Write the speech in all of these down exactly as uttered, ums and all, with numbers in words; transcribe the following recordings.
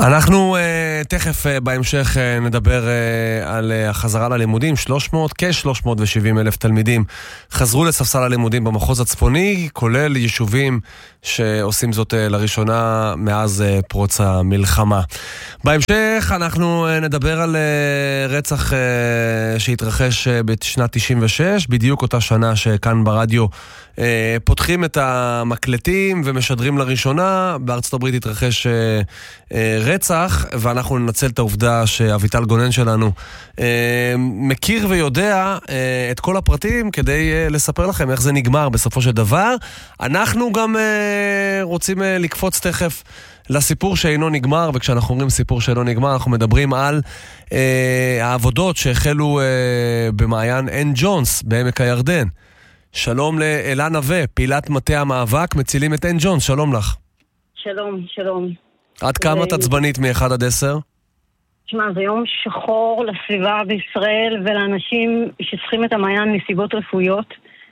אנחנו uh, תכף uh, בהמשך uh, נדבר uh, על uh, החזרה ללימודים. שלוש מאות, כ-שלוש מאות ושבעים אלף תלמידים חזרו לספסל הלימודים במחוז הצפוני, כולל יישובים שעושים זאת uh, לראשונה מאז uh, פרוץ המלחמה. בהמשך אנחנו uh, נדבר על uh, רצח uh, שהתרחש uh, בשנת תשעים ושש, בדיוק אותה שנה שכאן ברדיו uh, פותחים את המקלטים ומשדרים לראשונה. בארצות הברית התרחש uh, uh, רצח, ואנחנו ננצל את העובדה שאביטל גונן שלנו אה, מכיר ויודע אה, את כל הפרטים כדי אה, לספר לכם איך זה נגמר בסופו של דבר. אנחנו גם אה, רוצים אה, לקפוץ תכף לסיפור שאינו נגמר, וכשאנחנו אומרים סיפור שאינו נגמר, אנחנו מדברים על אה, העבודות שהחלו אה, במעיין עין ג'ונס בעמק הירדן. שלום לאלה נווה, פעילת מטה המאבק מצילים את עין ג'ונס, שלום לך. שלום, שלום. עד כמה את עצבנית מ-אחד עד עשר? תשמע, זה יום שחור לסביבה בישראל ולאנשים שצריכים את המעיין מסיבות רפואיות.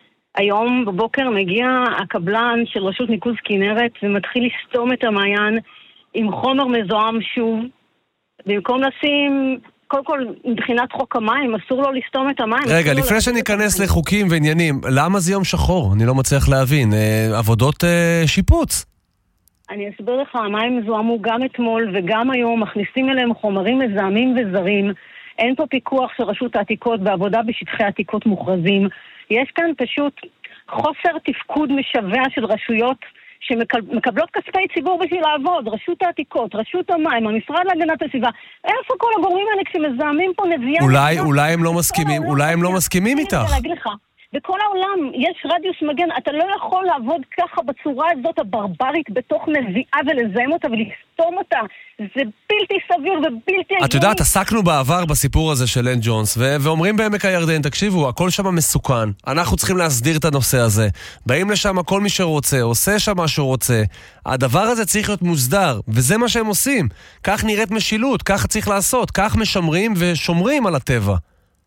היום בבוקר מגיע הקבלן של רשות ניקוז כנרת ומתחיל לסתום את המעיין עם חומר מזוהם שוב. במקום לשים, קודם כל, מבחינת חוק המים, אסור לו לסתום את המים. רגע, לפני שניכנס לחוקים ועניינים, למה זה יום שחור? אני לא מצליח להבין. עבודות שיפוץ. אני אסביר לך, המים זוהמו גם אתמול וגם היום, מכניסים אליהם חומרים מזהמים וזרים. אין פה פיקוח של רשות העתיקות בעבודה בשטחי עתיקות מוכרזים. יש כאן פשוט חוסר תפקוד משווה של רשויות שמקבלות כספי ציבור בשביל לעבוד. רשות העתיקות, רשות המים, המשרד להגנת הסביבה. איפה כל הגורמים האלה כשמזהמים פה נביאה? אולי, אולי הם לא מסכימים, אולי הם לא מסכימים איתך. אני אגיד לך. בכל העולם יש רדיוס מגן, אתה לא יכול לעבוד ככה בצורה הזאת הברברית בתוך נביאה ולזהם אותה ולסתום אותה. זה בלתי סביר ובלתי... את יודעת, עסקנו בעבר בסיפור הזה של עין ג'ונס, ו- ואומרים בעמק הירדן, תקשיבו, הכל שם מסוכן, אנחנו צריכים להסדיר את הנושא הזה. באים לשם כל מי שרוצה, עושה שם מה שהוא רוצה. הדבר הזה צריך להיות מוסדר, וזה מה שהם עושים. כך נראית משילות, כך צריך לעשות, כך משמרים ושומרים על הטבע.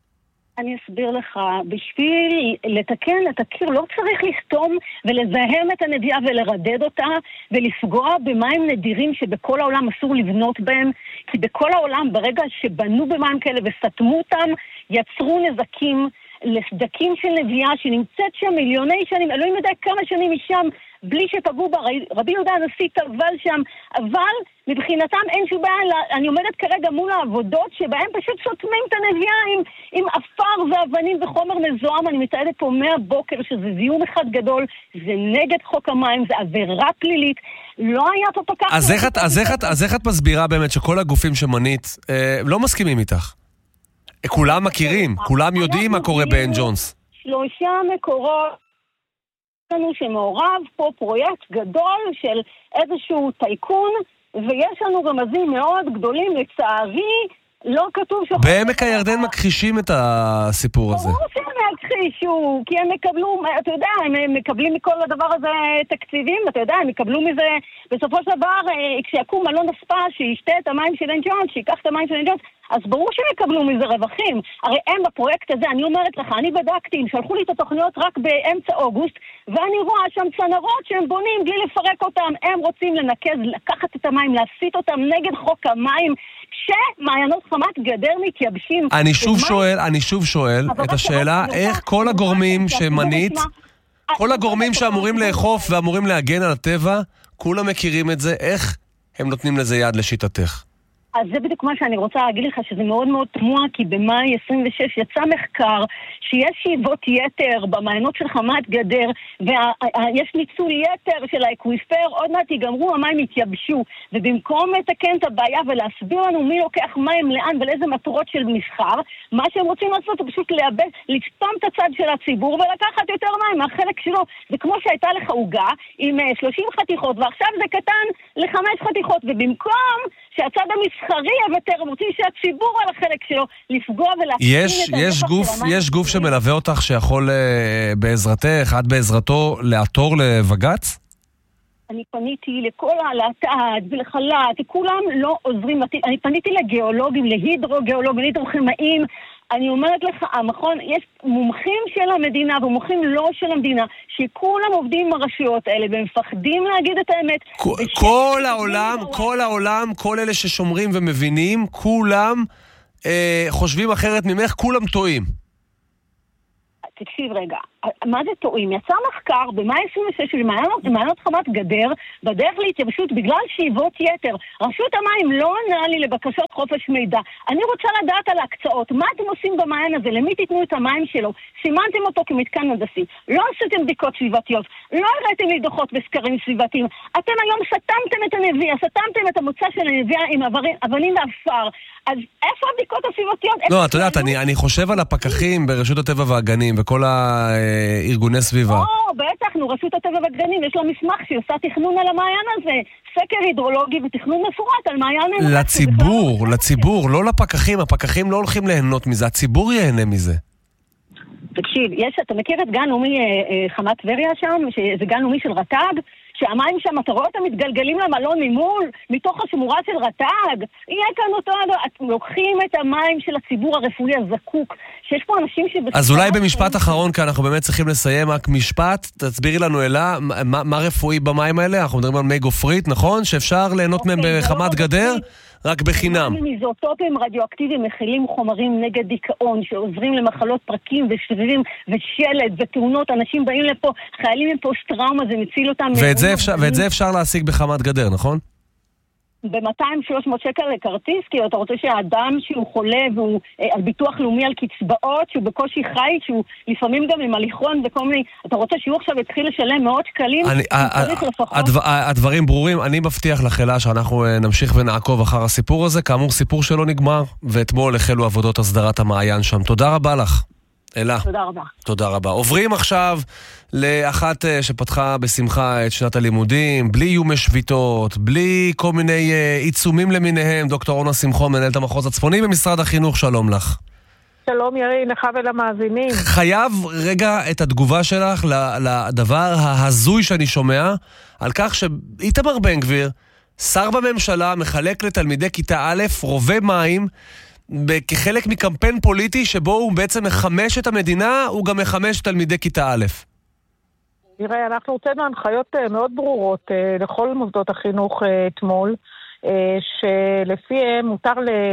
אני אסביר לך, בשביל לתקן את הקיר לא צריך לסתום ולזהם את הנדיעה ולרדד אותה ולפגוע במים נדירים שבכל העולם אסור לבנות בהם, כי בכל העולם ברגע שבנו במים כאלה וסתמו אותם יצרו נזקים לסדקים של נביאה שנמצאת שם מיליוני שנים, אלוהים יודע כמה שנים משם בלי שפגעו בה. רבי יהודה הנשיא טבל שם, אבל מבחינתם אין שום בעיה. אני עומדת כרגע מול העבודות שבהם פשוט סותמים את הנביאה עם, עם אפר ואבנים וחומר מזוהם. אני מתעדת פה מהבוקר שזה זיהום אחד גדול, זה נגד חוק המים, זה עבירה פלילית, לא היה פה פקח. אז איך את, אז איך את, אז איך את מסבירה באמת שכל הגופים שמנית אה, לא מסכימים איתך? כולם מכירים, כולם יודעים מה קורה בעין ג'ונס. שלושה מקורות לנו שמעורב פה פרויקט גדול של איזשהו טייקון, ויש לנו רמזים מאוד גדולים, לצערי לא כתוב ש... בעמק הירדן מכחישים את הסיפור הזה. ברור שהם מכחישו, כי הם מקבלו, אתה יודע, הם מקבלים מכל הדבר הזה תקציבים, אתה יודע, הם יקבלו מזה, בסופו של דבר, כשיקום מלון הספה, שישתה את המים של עין ג'ונס, שיקח את המים של עין ג'ונס, אז ברור שהם יקבלו מזה רווחים. הרי הם בפרויקט הזה, אני אומרת לך, אני בדקתי, הם שלחו לי את התוכניות רק באמצע אוגוסט, ואני רואה שם צנרות שהם בונים בלי לפרק אותם. הם רוצים לנקז, לקחת את המים, להסיט אותם נגד חוק המים, כשמעיינות חמת גדר מתייבשים. אני שוב שואל, אני שוב שואל את השאלה, איך כל הגורמים שמנית, כל הגורמים שאמורים לאכוף ואמורים להגן על הטבע, כולם מכירים את זה, איך הם נותנים לזה יד לשיטתך? אז זה בדיוק מה שאני רוצה להגיד לך, שזה מאוד מאוד תמוה, כי במאי עשרים ושש יצא מחקר שיש שאיבות יתר במעיינות של חמת גדר, ויש ניצול יתר של האקוויפר, עוד מעט יגמרו, המים יתייבשו, ובמקום לתקן את הבעיה ולהסביר לנו מי לוקח מים לאן ולאיזה מטרות של מסחר, מה שהם רוצים לעשות הוא פשוט לאבד, לסתום את הצד של הציבור ולקחת יותר מים מהחלק שלו. זה כמו שהייתה לך עוגה עם שלושים חתיכות, ועכשיו זה קטן לחמש חתיכות, ובמקום שהצד המסחרי יוותר, הם רוצים שהציבור על החלק שלו לפגוע ולהפגין יש, את הרווח יש גוף, של המים. יש גוף שמלווה אותך שיכול בעזרתך, את בעזרתו, לעתור לבגץ? אני פניתי לכל הלהטעת ולחלט, וכולם לא עוזרים. אני פניתי לגיאולוגים, להידרוגיאולוגים, להידרוכימאים. אני אומרת לך, המכון, יש מומחים של המדינה ומומחים לא של המדינה, שכולם עובדים עם הרשויות האלה, והם מפחדים להגיד את האמת. כל העולם, כל העולם, כל אלה ששומרים ומבינים, כולם אה, חושבים אחרת ממך, כולם טועים. תקשיב רגע, מה זה טועים? יצא מחקר במאי עשרים ושש של מעיינות חומת גדר בדרך להתייבשות בגלל שאיבות יתר. רשות המים לא עונה לי לבקשות חופש מידע. אני רוצה לדעת על ההקצאות. מה אתם עושים במעיין הזה? למי תיתנו את המים שלו? סימנתם אותו כמתקן הנדסי. לא עשיתם בדיקות סביבתיות. לא הראיתם לי דוחות וסקרים סביבתיים. אתם היום סתמתם את הנביאה, סתמתם את המוצא של הנביאה עם אבנים ואפר. אז איפה הבדיקות הסביבתיות? לא, את יודעת, אני, אני חושב על הפקחים ברשות הטבע והגנים וכל הארגוני סביבה. או, בטח, נו, רשות הטבע והגנים, יש לה מסמך שהיא עושה תכנון על המעיין הזה. סקר הידרולוגי ותכנון מפורט על מעיין... לציבור, לציבור, לא לפקחים. הפקחים לא הולכים ליהנות מזה, הציבור ייהנה מזה. תקשיב, יש, אתה מכיר את גן לאומי חמת טבריה שם, שזה גן לאומי של רט"ג? שהמים שם, אתה רואה אותם מתגלגלים למלון ממול, מתוך השמורה של רט"ג. יהיה כאן אותו, לוקחים את המים של הציבור הרפואי הזקוק, שיש פה אנשים שבסדר... אז אולי במשפט אחרון, כי אנחנו באמת צריכים לסיים רק משפט, תסבירי לנו אלה, מה, מה רפואי במים האלה? אנחנו מדברים על מי גופרית, נכון? שאפשר ליהנות מהם בחמת גדר? רק בחינם. איזוטופים רדיואקטיביים מכילים חומרים נגד דיכאון, שעוזרים למחלות פרקים ושרירים ושלד ותאונות. אנשים באים לפה, חיילים עם פוסט-טראומה, זה מציל אותם. ואת זה אפשר, ואת זה אפשר להשיג בחמת גדר, נכון? ב-מאתיים שלוש מאות שקל לכרטיס, כי אתה רוצה שהאדם שהוא חולה והוא אה, על ביטוח לאומי על קצבאות, שהוא בקושי חי, שהוא לפעמים גם עם הליכון וכל מיני, אתה רוצה שהוא עכשיו יתחיל לשלם מאות שקלים? אני, הדבר, הדברים ברורים, אני מבטיח לך אלה שאנחנו נמשיך ונעקוב אחר הסיפור הזה, כאמור סיפור שלא נגמר, ואתמול החלו עבודות הסדרת המעיין שם. תודה רבה לך. אלה. תודה רבה. תודה רבה. עוברים עכשיו לאחת שפתחה בשמחה את שנת הלימודים, בלי איום שביתות, בלי כל מיני עיצומים למיניהם. דוקטור אורנה שמחון, מנהלת המחוז הצפוני במשרד החינוך, שלום לך. שלום ירין, לך ולמאזינים. חייב רגע את התגובה שלך לדבר ההזוי שאני שומע, על כך שאיתמר בן גביר, שר בממשלה, מחלק לתלמידי כיתה א' רובי מים, כחלק מקמפיין פוליטי שבו הוא בעצם מחמש את המדינה, הוא גם מחמש תלמידי כיתה א'. תראה, אנחנו הוצאנו הנחיות מאוד ברורות לכל מוסדות החינוך אתמול, שלפיהם מותר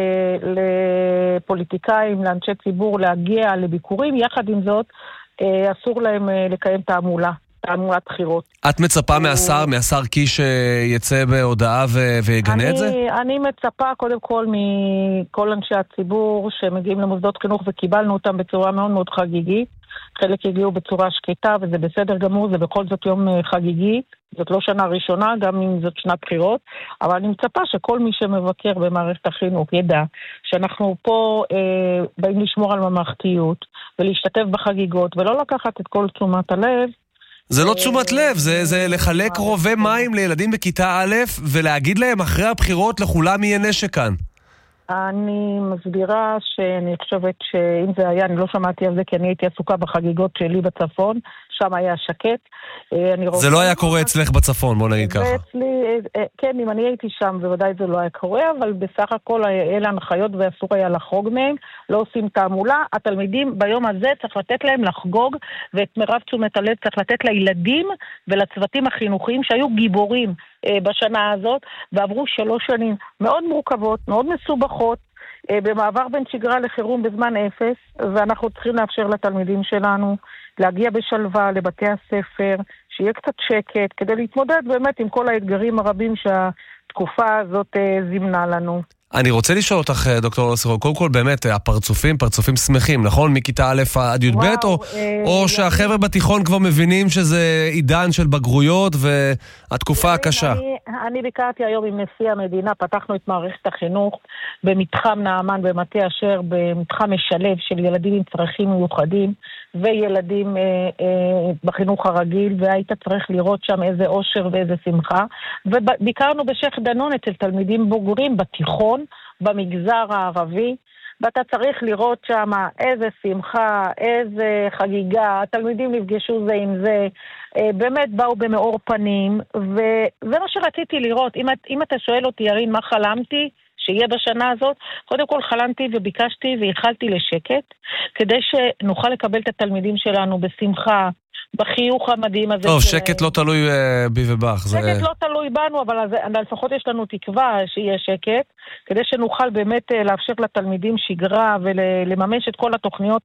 לפוליטיקאים, לאנשי ציבור להגיע לביקורים, יחד עם זאת אסור להם לקיים תעמולה. תעמולת בחירות. את מצפה מהשר, מהשר קיש יצא בהודעה ויגנה את זה? אני מצפה קודם כל מכל אנשי הציבור שמגיעים למוסדות חינוך וקיבלנו אותם בצורה מאוד מאוד חגיגית. חלק הגיעו בצורה שקטה וזה בסדר גמור, זה בכל זאת יום חגיגי. זאת לא שנה ראשונה, גם אם זאת שנת בחירות, אבל אני מצפה שכל מי שמבקר במערכת החינוך ידע שאנחנו פה אה, באים לשמור על ממלכתיות ולהשתתף בחגיגות ולא לקחת את כל תשומת הלב. זה לא תשומת לב, זה, זה לחלק רובי מים לילדים בכיתה א' ולהגיד להם אחרי הבחירות לכולם יהיה נשק כאן. אני מסבירה שאני חושבת שאם זה היה, אני לא שמעתי על זה כי אני הייתי עסוקה בחגיגות שלי בצפון, שם היה שקט. זה לא היה קורה אצלך בצפון, בוא נגיד ככה. אצלי, כן, אם אני הייתי שם, בוודאי זה לא היה קורה, אבל בסך הכל אלה הנחיות ואסור היה לחרוג מהם, לא עושים תעמולה. התלמידים ביום הזה צריך לתת להם לחגוג, ואת מירב תשומת הלב צריך לתת לילדים ולצוותים החינוכיים שהיו גיבורים בשנה הזאת, ועברו שלוש שנים מאוד מורכבות, מאוד מסובכות, במעבר בין שגרה לחירום בזמן אפס, ואנחנו צריכים לאפשר לתלמידים שלנו להגיע בשלווה לבתי הספר, שיהיה קצת שקט, כדי להתמודד באמת עם כל האתגרים הרבים שהתקופה הזאת זימנה לנו. אני רוצה לשאול אותך, דוקטור אורנה, קודם כל באמת, הפרצופים, פרצופים שמחים, נכון? מכיתה א' עד י' ב', או, או שהחבר'ה בתיכון כבר מבינים שזה עידן של בגרויות והתקופה הקשה? אני, אני ביקרתי היום עם נשיא המדינה, פתחנו את מערכת החינוך במתחם נעמן במטה אשר, במתחם משלב של ילדים עם צרכים מיוחדים וילדים אה, אה, בחינוך הרגיל, והיית צריך לראות שם איזה אושר ואיזה שמחה. וביקרנו בשייח' דנון אצל תלמידים בוגרים בתיכון, במגזר הערבי, ואתה צריך לראות שם איזה שמחה, איזה חגיגה, התלמידים נפגשו זה עם זה, באמת באו במאור פנים, וזה מה שרציתי לראות. אם, אם אתה שואל אותי, ירין, מה חלמתי שיהיה בשנה הזאת, קודם כל חלמתי וביקשתי והחלתי לשקט, כדי שנוכל לקבל את התלמידים שלנו בשמחה, בחיוך המדהים הזה. טוב, שקט לא תלוי בי ובך. שקט לא תלוי בנו, אבל לפחות יש לנו תקווה שיהיה שקט, כדי שנוכל באמת לאפשר לתלמידים שגרה ולממש את כל התוכניות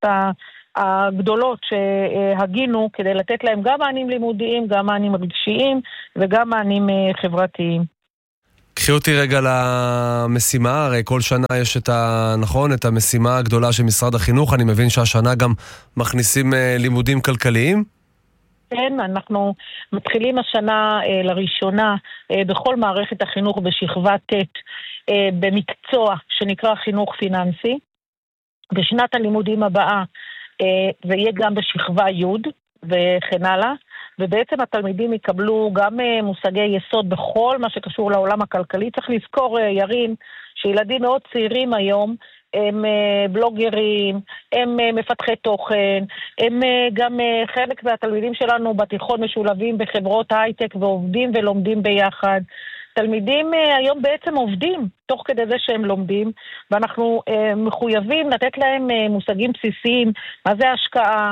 הגדולות שהגינו, כדי לתת להם גם מענים לימודיים, גם מענים רגשיים וגם מענים חברתיים. קחי אותי רגע למשימה, הרי כל שנה יש את ה... נכון, את המשימה הגדולה של משרד החינוך, אני מבין שהשנה גם מכניסים לימודים כלכליים? כן, אנחנו מתחילים השנה אה, לראשונה אה, בכל מערכת החינוך בשכבה ט' אה, במקצוע שנקרא חינוך פיננסי. בשנת הלימודים הבאה אה, זה יהיה גם בשכבה י' וכן הלאה, ובעצם התלמידים יקבלו גם אה, מושגי יסוד בכל מה שקשור לעולם הכלכלי. צריך לזכור, אה, ירין, שילדים מאוד צעירים היום, הם בלוגרים, הם מפתחי תוכן, הם גם חלק מהתלמידים שלנו בתיכון משולבים בחברות הייטק ועובדים ולומדים ביחד. תלמידים היום בעצם עובדים תוך כדי זה שהם לומדים, ואנחנו מחויבים לתת להם מושגים בסיסיים, מה זה השקעה,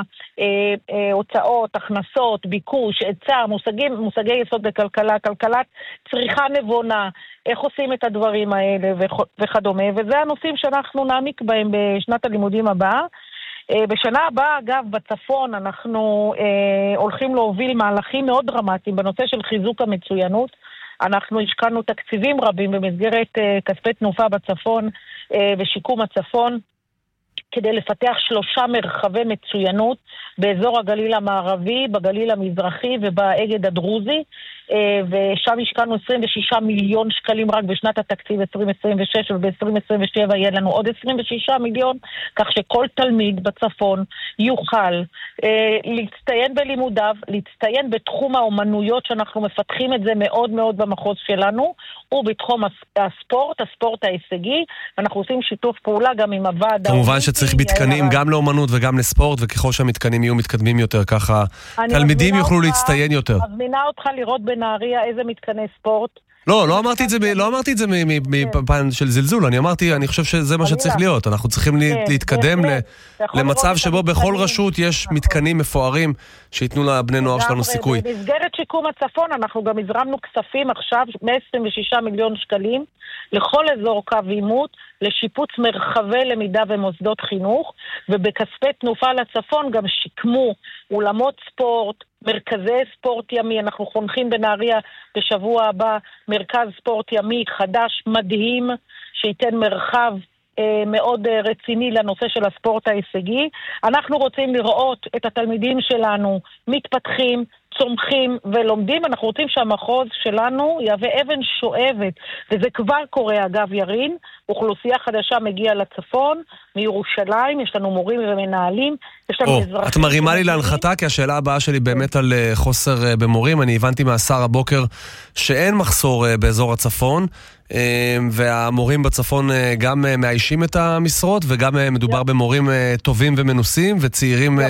הוצאות, הכנסות, ביקוש, היצע, מושגים, מושגי יסוד בכלכלה, כלכלת צריכה נבונה, איך עושים את הדברים האלה וכדומה, וזה הנושאים שאנחנו נעמיק בהם בשנת הלימודים הבאה. בשנה הבאה, אגב, בצפון אנחנו הולכים להוביל מהלכים מאוד דרמטיים בנושא של חיזוק המצוינות. אנחנו השקענו תקציבים רבים במסגרת uh, כספי תנופה בצפון uh, ושיקום הצפון, כדי לפתח שלושה מרחבי מצוינות באזור הגליל המערבי, בגליל המזרחי ובאגד הדרוזי, ושם השקענו עשרים ושישה מיליון שקלים רק בשנת התקציב עשרים עשרים ושש, וב-עשרים עשרים ושבע יהיה לנו עוד עשרים ושישה מיליון, כך שכל תלמיד בצפון יוכל להצטיין בלימודיו, להצטיין בתחום האומנויות שאנחנו מפתחים את זה מאוד מאוד במחוז שלנו, ובתחום הספורט, הספורט ההישגי. אנחנו עושים שיתוף פעולה גם עם הוועד. כמובן שצריך מתקנים גם לאומנות וגם לספורט, וככל שהמתקנים יהיו מתקדמים יותר, ככה תלמידים יוכלו להצטיין יותר. אני מזמינה אותך לראות בנהריה איזה מתקני ספורט. לא, לא אמרתי את זה, לא אמרתי את זה מפן של זלזול, אני אמרתי, אני חושב שזה מה שצריך להיות, אנחנו צריכים להתקדם למצב שבו בכל רשות יש מתקנים מפוארים שיתנו לבני נוער שלנו סיכוי. במסגרת שיקום הצפון אנחנו גם הזרמנו כספים עכשיו, מאה עשרים ושישה מיליון שקלים, לכל אזור קו עימות, לשיפוץ מרחבי למידה ומוסדות חינוך, ובכספי תנופה לצפון גם שיקמו אולמות ספורט, מרכזי ספורט ימי. אנחנו חונכים בנהריה בשבוע הבא מרכז ספורט ימי חדש מדהים, שייתן מרחב אה, מאוד אה, רציני לנושא של הספורט ההישגי. אנחנו רוצים לראות את התלמידים שלנו מתפתחים, צומחים ולומדים. אנחנו רוצים שהמחוז שלנו יהווה אבן שואבת, וזה כבר קורה אגב ירין. אוכלוסייה חדשה מגיעה לצפון, מירושלים, יש לנו מורים ומנהלים, יש לנו אזרחים. את מרימה לי להנחתה, כי השאלה הבאה שלי באמת על חוסר במורים. אני הבנתי מהשר הבוקר שאין מחסור באזור הצפון, והמורים בצפון גם מאיישים את המשרות, וגם מדובר במורים טובים ומנוסים, וצעירים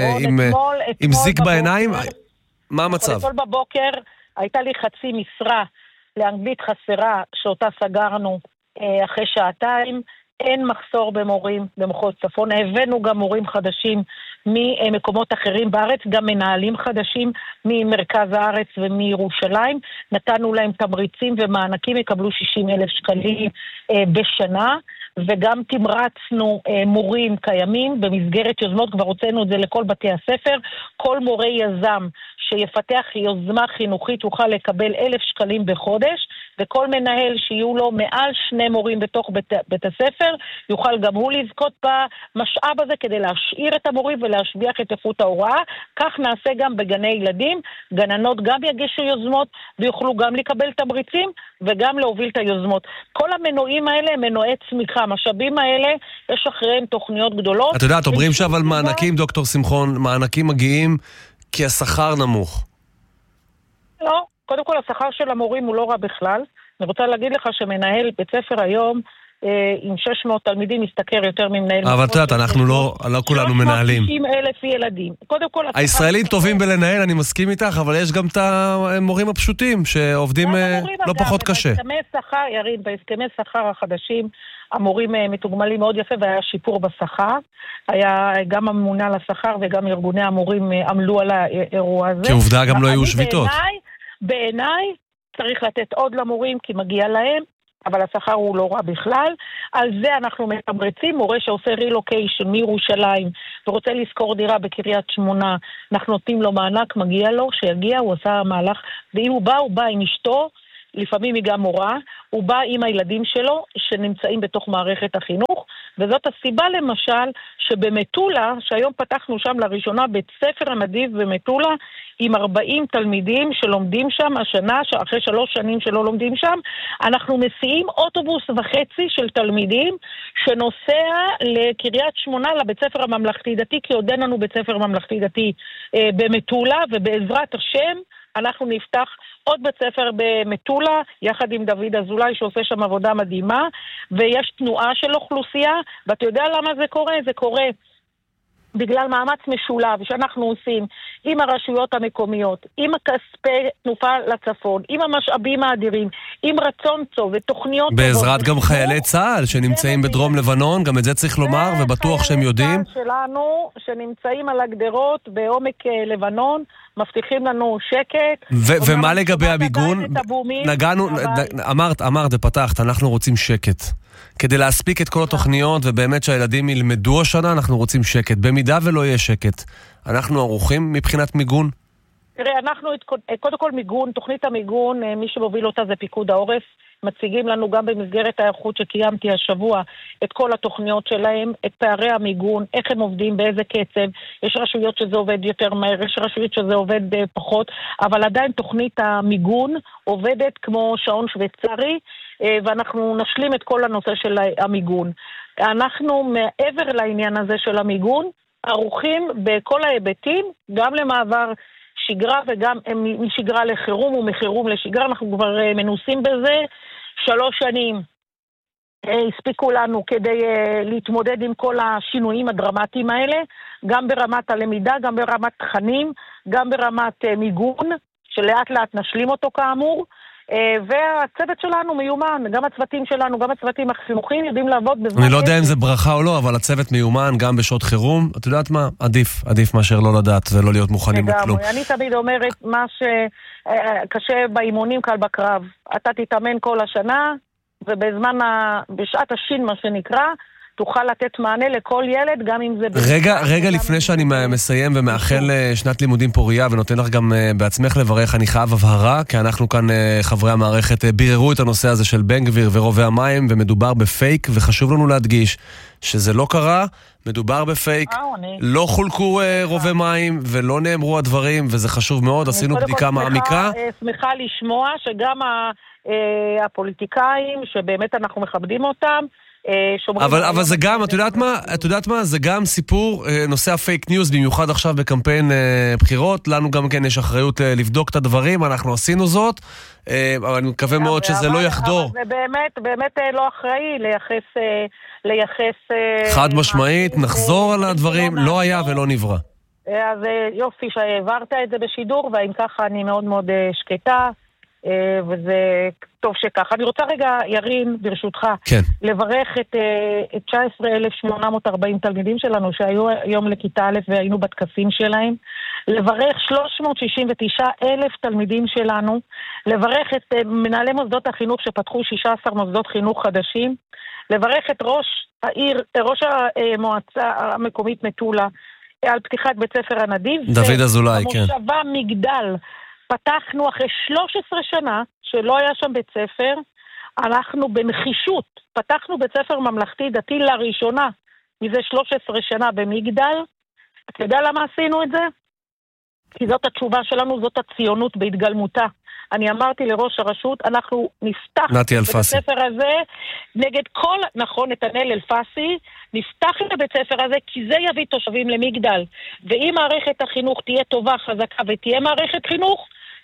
עם זיק בעיניים. מה המצב? אתמול בבוקר הייתה לי חצי משרה לאנגלית חסרה, שאותה סגרנו אחרי שעתיים. אין מחסור במורים במחוז צפון, הבאנו גם מורים חדשים ממקומות אחרים בארץ, גם מנהלים חדשים ממרכז הארץ ומירושלים, נתנו להם תמריצים ומענקים, יקבלו שישים אלף שקלים בשנה, וגם תמרצנו מורים קיימים במסגרת יוזמות, כבר הוצאנו את זה לכל בתי הספר. כל מורה יזם שיפתח יוזמה חינוכית יוכל לקבל אלף שקלים בחודש, וכל מנהל שיהיו לו מעל שני מורים בתוך בית, בית הספר יוכל גם הוא לזכות במשאב הזה כדי להשאיר את המורים ולהשביח את איכות ההוראה. כך נעשה גם בגני ילדים, גננות גם יגישו יוזמות ויוכלו גם לקבל תמריצים וגם להוביל את היוזמות. כל המנועים האלה הם מנועי צמיחה, המשאבים האלה יש אחריהם תוכניות גדולות. את יודעת, אומרים שעל מענקים, דוקטור שמחון, מענקים מגיעים כי השכר נמוך. לא, קודם כל השכר של המורים הוא לא רע בכלל. אני רוצה להגיד לך שמנהל בית ספר היום עם שש מאות תלמידים משתכר יותר ממנהל. אבל את יודעת, אנחנו לא, לא כולנו מנהלים. שלוש מאות תשעים אלף ילדים. קודם כל... הישראלים טובים בלנהל, אני מסכים איתך, אבל יש גם את המורים הפשוטים, שעובדים לא פחות קשה. בהסכמי שכר, ירין, בהסכמי שכר החדשים, המורים מתוגמלים מאוד יפה, והיה שיפור בשכר. היה גם הממונה על השכר, וגם ארגוני המורים עמלו על האירוע הזה. כעובדה גם לא היו שביתות. בעיניי, צריך לתת עוד למורים, כי מגיע להם, אבל השכר הוא לא רע בכלל. על זה אנחנו מתמרצים. מורה שעושה רילוקיישן מירושלים ורוצה לזכור דירה בקריית שמונה, אנחנו נותנים לו מענק, מגיע לו, שיגיע, הוא עשה מהלך, ואם הוא בא, הוא בא עם אשתו, לפעמים היא גם מורה, הוא בא עם הילדים שלו שנמצאים בתוך מערכת החינוך, וזאת הסיבה למשל שבמטולה, שהיום פתחנו שם לראשונה בית ספר הנדיב במטולה, עם ארבעים תלמידים שלומדים שם השנה, אחרי שלוש שנים שלא לומדים שם, אנחנו מסיעים אוטובוס וחצי של תלמידים שנוסע לקריית שמונה, לבית ספר הממלכתי דתי, כי עוד אין לנו בית ספר ממלכתי דתי אה, במטולה, ובעזרת השם אנחנו נפתח עוד בית ספר במטולה, יחד עם דוד אזולאי שעושה שם עבודה מדהימה, ויש תנועה של אוכלוסייה, ואתה יודע למה זה קורה? זה קורה בגלל מאמץ משולב שאנחנו עושים עם הרשויות המקומיות, עם הכספי תנופה לצפון, עם המשאבים האדירים, עם רצון טוב ותוכניות... בעזרת גם חיילי צה"ל שנמצאים בדרום לבנון, גם את זה צריך לומר, ובטוח שהם יודעים. חיילי צה"ל שלנו שנמצאים על הגדרות בעומק לבנון, מבטיחים לנו שקט. ומה לגבי המיגון? נגענו, אמרת, אמרת ופתחת, אנחנו רוצים שקט. כדי להספיק את כל התוכניות, ובאמת שהילדים ילמדו השנה, אנחנו רוצים שקט. במידה ולא יהיה שקט, אנחנו ערוכים מבחינת מיגון? תראה, אנחנו, קודם כל מיגון, תוכנית המיגון, מי שמוביל אותה זה פיקוד העורף, מציגים לנו גם במסגרת האיכות שקיימתי השבוע את כל התוכניות שלהם, את פערי המיגון, איך הם עובדים, באיזה קצב. יש רשויות שזה עובד יותר מהר, יש רשויות שזה עובד פחות, אבל עדיין תוכנית המיגון עובדת כמו שעון שוויצרי, ואנחנו נשלים את כל הנושא של המיגון. אנחנו מעבר לעניין הזה של המיגון, ערוכים בכל ההיבטים, גם למעבר שגרה וגם משגרה לחירום ומחירום לשגרה. אנחנו כבר מנוסים בזה שלוש שנים. הספיקו לנו כדי להתמודד עם כל השינויים הדרמטיים האלה, גם ברמת הלמידה, גם ברמת תכנים, גם ברמת מיגון, שלאט לאט נשלים אותו כאמור. והצוות שלנו מיומן, גם הצוותים שלנו, גם הצוותים החינוכיים יודעים לעבוד בזמן... אני לא יודע אם זה ברכה או לא, אבל הצוות מיומן גם בשעות חירום. את יודעת מה? עדיף, עדיף מאשר לא לדעת ולא להיות מוכנים לכלום. אני תמיד אומרת, מה שקשה באימונים קל בקרב. אתה תתאמן כל השנה, ובזמן, בשעת השין מה שנקרא, תוכל לתת מענה לכל ילד, גם אם זה... רגע, רגע לפני שאני מסיים ומאחל שנת לימודים פוריה, ונותן לך גם בעצמך לברך, אני חייב הבהרה, כי אנחנו כאן, חברי המערכת, ביררו את הנושא הזה של בן גביר ורובי המים, ומדובר בפייק, וחשוב לנו להדגיש שזה לא קרה, מדובר בפייק, לא חולקו רובי מים, ולא נאמרו הדברים, וזה חשוב מאוד, עשינו בדיקה מעמיקה. שמחה לשמוע שגם הפוליטיקאים, שבאמת אנחנו מכבדים אותם, אבל, אבל זה גם, את יודעת מה? את יודעת מה? זה גם סיפור, נושא הפייק ניוז, במיוחד עכשיו בקמפיין בחירות. לנו גם כן יש אחריות לבדוק את הדברים, אנחנו עשינו זאת, אבל אני מקווה מאוד שזה לא יחדור. אבל זה באמת, באמת לא אחראי לייחס, לייחס... חד משמעית, נחזור על הדברים, לא היה ולא נברא. אז יופי שהעברת את זה בשידור, ואם ככה אני מאוד מאוד שקטה. וזה טוב שכך. אני רוצה רגע, ירין, ברשותך, כן. לברך את, את תשע עשרה אלף שמונה מאות וארבעים תלמידים שלנו שהיו היום לכיתה א' והיינו בתקפים שלהם, לברך שלוש מאות שישים ותשעה אלף תלמידים שלנו, לברך את מנהלי מוסדות החינוך שפתחו שישה עשר מוסדות חינוך חדשים, לברך את ראש העיר, ראש המועצה המקומית מטולה על פתיחת בית ספר הנדיב. דוד אזולאי, כן. המושבה מגדל. פתחנו אחרי שלוש עשרה שנה שלא היה שם בית ספר, אנחנו בנחישות פתחנו בית ספר ממלכתי דתי לראשונה מזה שלוש עשרה שנה במגדל. אתה יודע למה עשינו את זה? כי זאת התשובה שלנו, זאת הציונות בהתגלמותה. אני אמרתי לראש הרשות, אנחנו נפתח את בית הספר הזה נגד כל, נכון, נתנאל אלפסי, נפתח את הבית הספר הזה כי זה יביא תושבים למגדל. ואם מערכת החינוך תהיה טובה, חזקה ותהיה מערכת חינוך,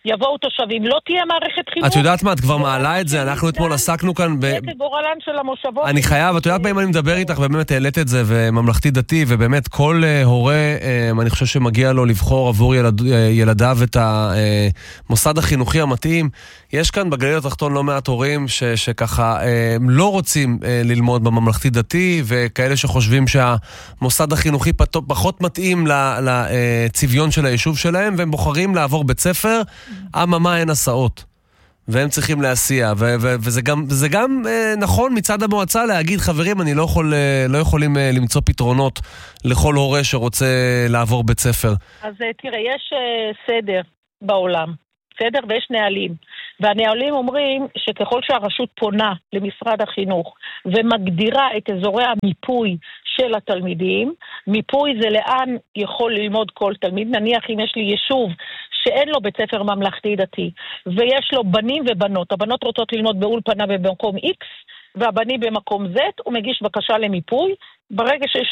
יבואו תושבים, לא תהיה מערכת חינוך. את יודעת מה, את כבר מעלה את זה, אנחנו אתמול עסקנו כאן ב... זה גורלן של המושבות. אני חייב, את יודעת מה, אם אני מדבר איתך, ובאמת העלית את זה, וממלכתי דתי, ובאמת כל הורה, אני חושב שמגיע לו לבחור עבור ילדיו את המוסד החינוכי המתאים. יש כאן בגליל התחתון לא מעט הורים שככה לא רוצים ללמוד בממלכתי דתי, וכאלה שחושבים שהמוסד החינוכי פחות מתאים לצביון של היישוב שלהם, והם בוחרים לעבור בית ספר, אממה אין הסעות, והם צריכים להסיע, ו- ו- וזה גם, וזה גם אה, נכון מצד המועצה להגיד, חברים, אני לא, יכול, אה, לא יכולים אה, למצוא פתרונות לכל הורה שרוצה לעבור בית ספר. אז תראה, יש אה, סדר בעולם, סדר ויש נהלים, והנהלים אומרים שככל שהרשות פונה למשרד החינוך ומגדירה את אזורי המיפוי של התלמידים, מיפוי זה לאן יכול ללמוד כל תלמיד. נניח אם יש לי יישוב שאין לו בית ספר ממלכתי דתי, ויש לו בנים ובנות, הבנות רוצות ללמוד באולפנה במקום X, והבנים במקום Z, הוא מגיש בקשה למיפוי, ברגע שיש